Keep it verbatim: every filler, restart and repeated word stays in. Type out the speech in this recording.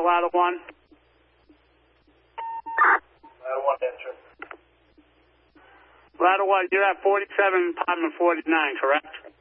ladder one. Ladder one, answer. Ladder one, you're at forty-seven, apartment forty-nine, correct?